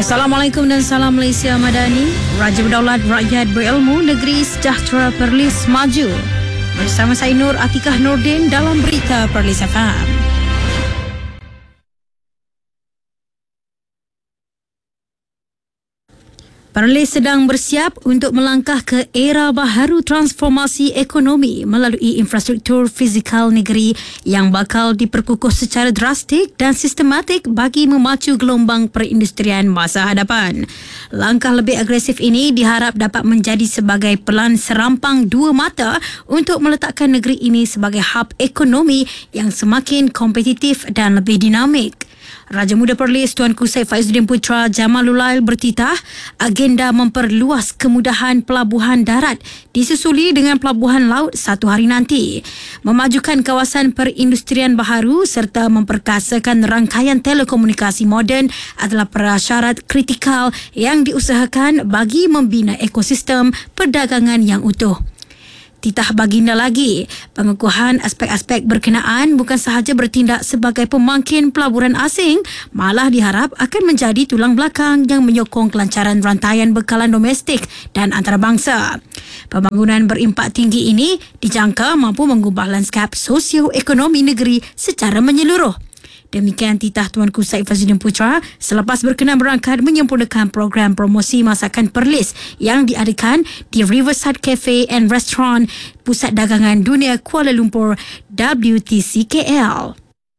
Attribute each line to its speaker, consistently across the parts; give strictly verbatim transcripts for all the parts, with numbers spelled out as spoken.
Speaker 1: Assalamualaikum dan salam Malaysia Madani. Raja Berdaulat Rakyat Berilmu Negeri Sejahtera Perlis Maju. Bersama saya Nur Atikah Nordin dalam Berita Perlis F M. Perlis sedang bersiap untuk melangkah ke era baharu transformasi ekonomi melalui infrastruktur fizikal negeri yang bakal diperkukuh secara drastik dan sistematik bagi memacu gelombang perindustrian masa hadapan. Langkah lebih agresif ini diharap dapat menjadi sebagai pelan serampang dua mata untuk meletakkan negeri ini sebagai hub ekonomi yang semakin kompetitif dan lebih dinamik. Raja Muda Perlis Tuanku Syed Faizuddin Putra Jamalul Lail bertitah agenda memperluas kemudahan pelabuhan darat disusuli dengan pelabuhan laut satu hari nanti, memajukan kawasan perindustrian baharu serta memperkasakan rangkaian telekomunikasi moden adalah prasyarat kritikal yang diusahakan bagi membina ekosistem perdagangan yang utuh. Titah baginda lagi, pengukuhan aspek-aspek berkenaan bukan sahaja bertindak sebagai pemangkin pelaburan asing, malah diharap akan menjadi tulang belakang yang menyokong kelancaran rantaian bekalan domestik dan antarabangsa. Pembangunan berimpak tinggi ini dijangka mampu mengubah lanskap sosioekonomi negeri secara menyeluruh. Demikian titah Tuanku Syed Faizuddin Putra selepas berkenan berangkat menyempurnakan program promosi masakan Perlis yang diadakan di Riverside Cafe and Restaurant, Pusat Dagangan Dunia Kuala Lumpur W T C K L.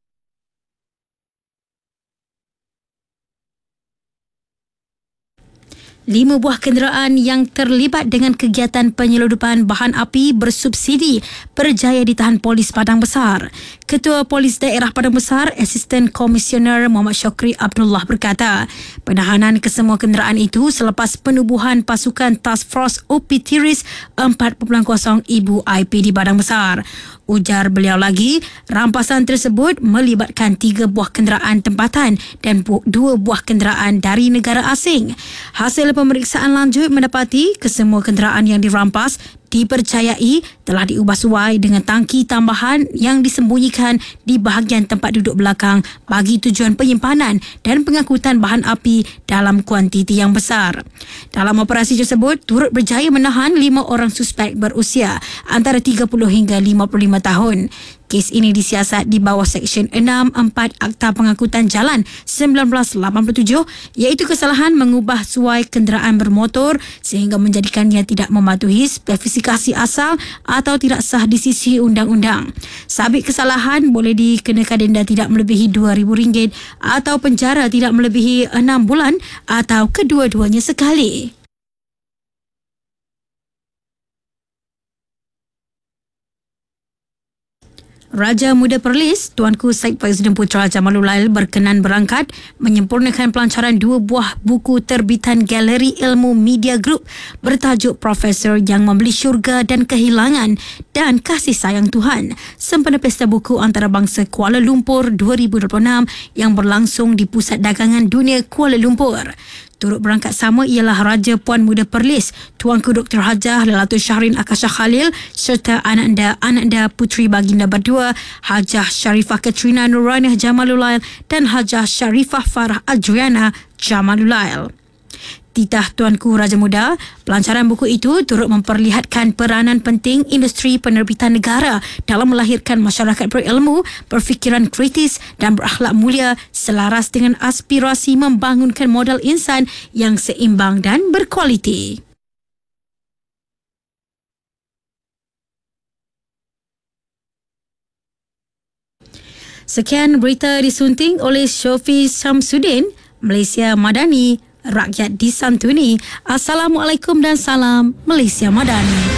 Speaker 1: Lima buah kenderaan yang terlibat dengan kegiatan penyeludupan bahan api bersubsidi berjaya ditahan Polis Padang Besar. Ketua Polis Daerah Padang Besar, Asisten Komisioner Muhammad Syokri Abdullah berkata, penahanan kesemua kenderaan itu selepas penubuhan pasukan Task Force O P Tiris empat titik kosong Ibu I P di Padang Besar. Ujar beliau lagi, rampasan tersebut melibatkan tiga buah kenderaan tempatan dan dua buah kenderaan dari negara asing. Hasil pemeriksaan lanjut mendapati kesemua kenderaan yang dirampas dipercayai telah diubah suai dengan tangki tambahan yang disembunyikan di bahagian tempat duduk belakang bagi tujuan penyimpanan dan pengangkutan bahan api dalam kuantiti yang besar. Dalam operasi tersebut, turut berjaya menahan lima orang suspek berusia antara tiga puluh hingga lima puluh lima tahun. Kes ini disiasat di bawah Seksyen enam empat Akta Pengangkutan Jalan seribu sembilan ratus lapan puluh tujuh iaitu kesalahan mengubah suai kenderaan bermotor sehingga menjadikannya tidak mematuhi spesifikasi asal atau tidak sah di sisi undang-undang. Sabit kesalahan boleh dikenakan denda tidak melebihi dua ribu ringgit atau penjara tidak melebihi enam bulan atau kedua-duanya sekali. Raja Muda Perlis Tuanku Syed Faizuddin Putra Jamalul Lail berkenan berangkat menyempurnakan pelancaran dua buah buku terbitan Galeri Ilmu Media Group bertajuk Profesor Yang Membeli Syurga dan Kehilangan dan Kasih Sayang Tuhan sempena Pesta Buku Antarabangsa Kuala Lumpur dua ribu dua puluh enam yang berlangsung di Pusat Dagangan Dunia Kuala Lumpur. Turut berangkat sama ialah Raja Puan Muda Perlis Tuanku Doktor Hajah Lelatul Syahrin Akasha Khalil serta anak-anda-anakanda puteri baginda berdua Hajah Sharifah Katrina Nuraniah Jamalul Lail dan Hajah Sharifah Farah Adriana Jamalul Lail. Titah Tuanku Raja Muda, pelancaran buku itu turut memperlihatkan peranan penting industri penerbitan negara dalam melahirkan masyarakat berilmu, berfikiran kritis dan berakhlak mulia selaras dengan aspirasi membangunkan modal insan yang seimbang dan berkualiti. Sekian berita disunting oleh Syofi Syamsuddin, Malaysia Madani. Rakyat disantuni. Assalamualaikum dan salam Malaysia Madani.